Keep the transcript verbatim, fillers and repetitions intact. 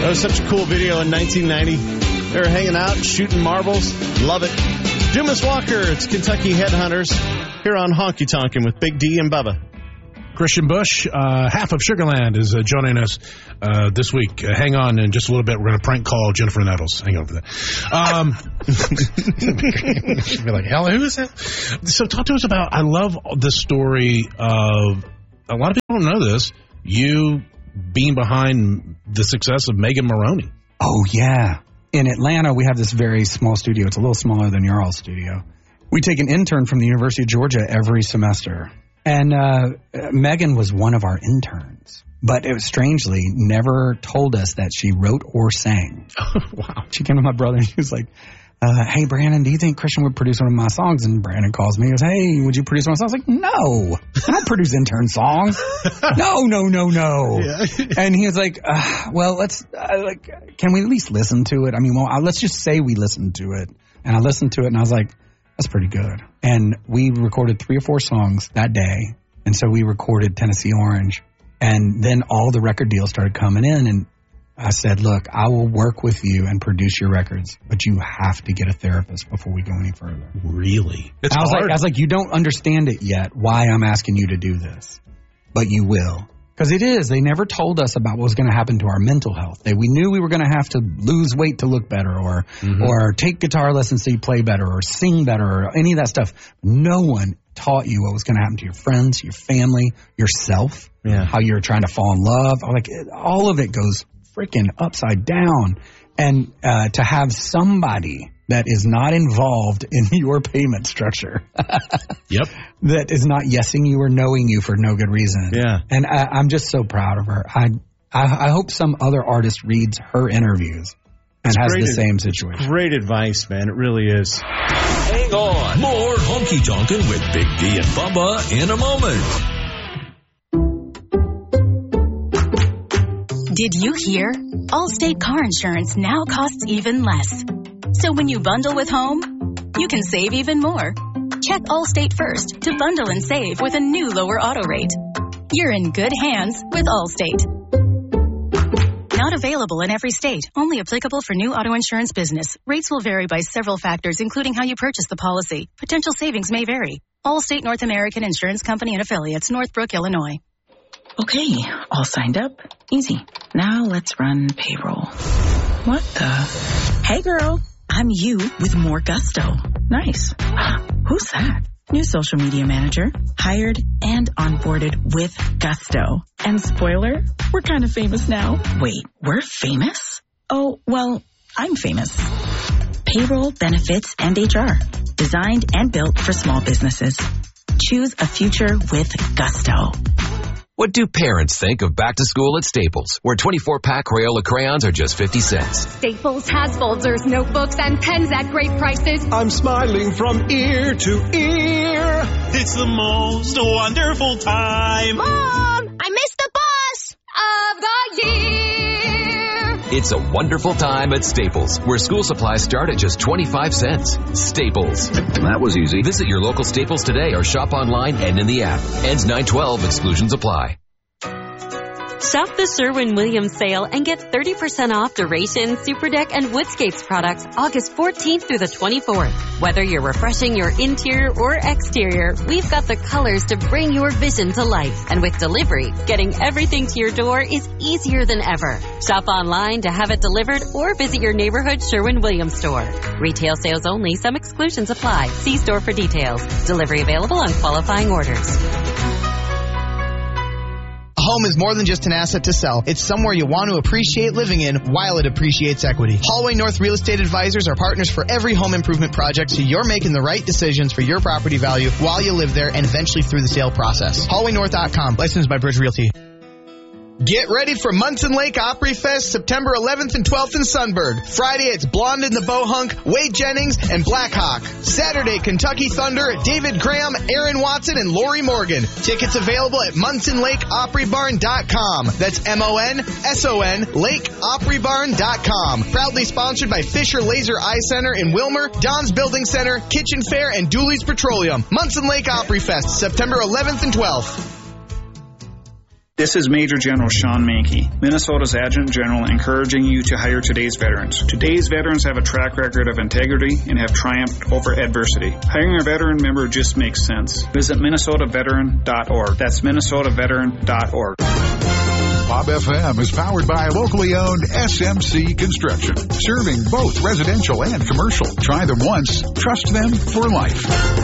That was such a cool video in nineteen ninety. They were hanging out, shooting marbles. Love it. Dumas Walker, it's Kentucky Headhunters here on Honky Tonkin' with Big D and Bubba. Christian Bush, uh, half of Sugarland, is uh, joining us uh, this week. Uh, hang on in just a little bit. We're going to prank call Jennifer Nettles. Hang on for that. Um, she'll be like, hell, who is that? So talk to us about, I love the story of, a lot of people don't know this, you being behind the success of Megan Moroney. Oh, yeah. In Atlanta, we have this very small studio. It's a little smaller than your all studio. We take an intern from the University of Georgia every semester. And uh, Megan was one of our interns, but it was strangely never told us that she wrote or sang. Wow. She came to my brother and she was like, uh, hey, Brandon, do you think Christian would produce one of my songs? And Brandon calls me and goes, hey, would you produce one of my songs? I was like, no, I don't produce intern songs. No, no, no, no. Yeah. And he was like, uh, well, let's, uh, like, can we at least listen to it? I mean, well, uh, let's just say we listened to it. And I listened to it and I was like, that's pretty good. And we recorded three or four songs that day. And so we recorded Tennessee Orange. And then all the record deals started coming in. And I said, look, I will work with you and produce your records, but you have to get a therapist before we go any further. Really? It's I was hard. like, I was like, you don't understand it yet, why I'm asking you to do this. But you will. Because it is. They never told us about what was going to happen to our mental health. They, we knew we were going to have to lose weight to look better or mm-hmm. or take guitar lessons so you play better or sing better or any of that stuff. No one taught you what was going to happen to your friends, your family, yourself, yeah. how you're trying to fall in love. Like it, all of it goes freaking upside down. And uh, to have somebody that is not involved in your payment structure. Yep. That is not yesing you or knowing you for no good reason. Yeah. And I, I'm just so proud of her. I, I I hope some other artist reads her interviews and it's has the ad- same situation. Great advice, man. It really is. Hang on. More Honky Tonkin' with Big D and Bubba in a moment. Did you hear? Allstate car insurance now costs even less. So when you bundle with home, you can save even more. Check Allstate first to bundle and save with a new lower auto rate. You're in good hands with Allstate. Not available in every state. Only applicable for new auto insurance business. Rates will vary by several factors, including how you purchase the policy. Potential savings may vary. Allstate North American Insurance Company and Affiliates, Northbrook, Illinois. Okay, all signed up. Easy. Now let's run payroll. What the? Hey, girl. I'm you with more gusto. Nice. Who's that? New social media manager. Hired and onboarded with gusto. And spoiler, we're kind of famous now. Wait, we're famous? Oh, well, I'm famous. Payroll, benefits, and H R. Designed and built for small businesses. Choose a future with gusto. What do parents think of back to school at Staples, where twenty-four pack Crayola crayons are just fifty cents? Staples has folders, notebooks, and pens at great prices. I'm smiling from ear to ear. It's the most wonderful time. Mom, I missed the bus of the year. It's a wonderful time at Staples, where school supplies start at just twenty-five cents. Staples. That was easy. Visit your local Staples today or shop online and in the app. Ends nine twelve. Exclusions apply. Shop the Sherwin-Williams sale and get thirty percent off Duration, Superdeck, and Woodscapes products August fourteenth through the twenty-fourth. Whether you're refreshing your interior or exterior, we've got the colors to bring your vision to life. And with delivery, getting everything to your door is easier than ever. Shop online to have it delivered or visit your neighborhood Sherwin-Williams store. Retail sales only. Some exclusions apply. See store for details. Delivery available on qualifying orders. Home is more than just an asset to sell. It's somewhere you want to appreciate living in while it appreciates equity. Hallway North Real Estate Advisors are partners for every home improvement project, so you're making the right decisions for your property value while you live there and eventually through the sale process. Hallway North dot com, licensed by Bridge Realty. Get ready for Munson Lake Opry Fest September eleventh and twelfth in Sunburg. Friday, it's Blonde in the Bohunk, Wade Jennings, and Black Hawk. Saturday, Kentucky Thunder, David Graham, Aaron Watson, and Lori Morgan. Tickets available at Munson Lake Opry Barn dot com. That's M O N S O N, Lake Opry Barn dot com. Proudly sponsored by Fisher Laser Eye Center in Wilmer, Don's Building Center, Kitchen Fair, and Dooley's Petroleum. Munson Lake Opry Fest September eleventh and twelfth. This is Major General Sean Mankey, Minnesota's Adjutant General, encouraging you to hire today's veterans. Today's veterans have a track record of integrity and have triumphed over adversity. Hiring a veteran member just makes sense. Visit Minnesota Veteran dot org. That's Minnesota Veteran dot org. Bob F M is powered by locally owned S M C Construction, serving both residential and commercial. Try them once, trust them for life.